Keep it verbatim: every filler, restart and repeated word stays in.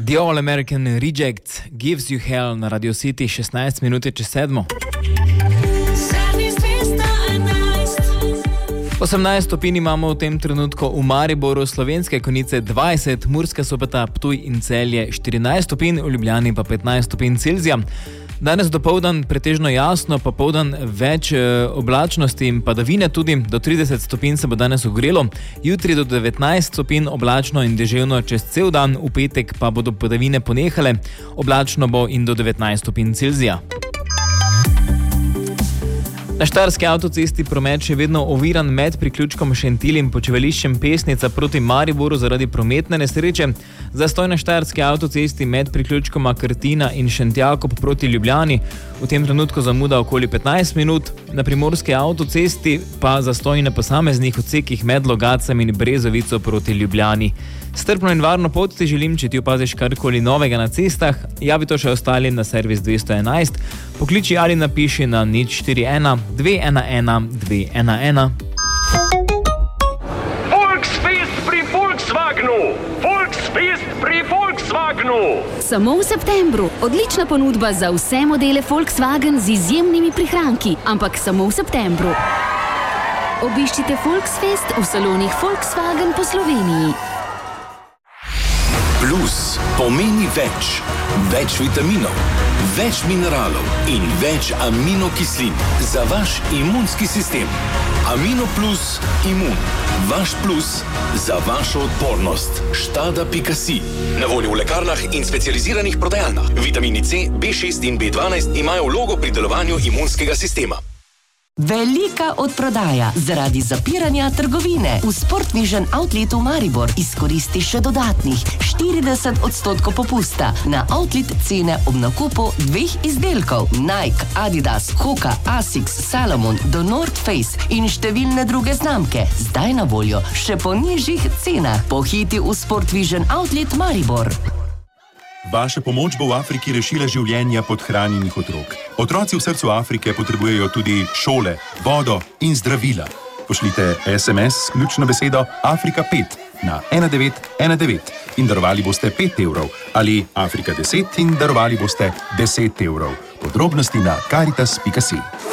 The All American Reject Gives You Hell na Radio City, šestnajst minut čez sedmo. osemnajst stopinj imamo v tem trenutku v Mariboru, Slovenske Konjice dvajset, Murska Sobota, Ptuj in Celje štirinajst stopinj, v Ljubljani pa petnajst stopinj Celzija. Danes dopoldan pretežno jasno, popoldan več e, oblačnosti in padavine, tudi do trideset stopinj se bo danes ogrelo, jutri do devetnajst stopinj oblačno in deževno čez cel dan, v petek pa bodo padavine ponehale, oblačno bo in do devetnajst stopinj Celzija. Na štajerski avtocesti promet še vedno oviran med priključkom Šentilj in počivališčem Pesnica proti Mariboru zaradi prometne nesreče. Zastoj na štajerski avtocesti med priključkoma Krtina in Šentjakob proti Ljubljani v tem trenutku zamuda okoli petnajst minut. Na primorski avtocesti pa zastoj na posameznih odsekih med Logacem in Brezovico proti Ljubljani. Strpno in varno pot ti želim, če ti opaziš karkoli novega na cestah, javi to še ostalim na servis dvesto enajst, pokliči ali napiši na nič štiri ena dve ena ena dve ena ena. Volksfest pri Volkswagenu! Volksfest pri Volkswagenu! Samo v septembru. Odlična ponudba za vse modele Volkswagen z izjemnimi prihranki, ampak samo v septembru. Obiščite Volksfest v salonih Volkswagen po Sloveniji. Plus pomeni več. Več vitaminov, več mineralov in več aminokislin za vaš imunski sistem. Amino Plus Imun. Vaš plus za vašo odpornost. Štada pika si. Na voljo v lekarnah in specializiranih prodajalnah. Vitamini C, B šest in B dvanajst imajo vlogo pri delovanju imunskega sistema. Velika odprodaja zaradi zapiranja trgovine. V Sportvision Outletu Maribor izkoristi še dodatnih štirideset odstotkov popusta na outlet cene ob nakupu dveh izdelkov. Nike, Adidas, Hoka, Asics, Salomon, do North Face in številne druge znamke. Zdaj na voljo še po nižjih cenah. Pohiti v Sportvision Outlet Maribor. Vaša pomoč bo v Afriki rešila življenja podhranjenih otrok. Otroci v srcu Afrike potrebujejo tudi šole, vodo in zdravila. Pošljite es em es s ključno besedo Afrika pet na ena devet ena devet in darovali boste pet evrov ali Afrika deset in darovali boste deset evrov. Podrobnosti na karitas pika si.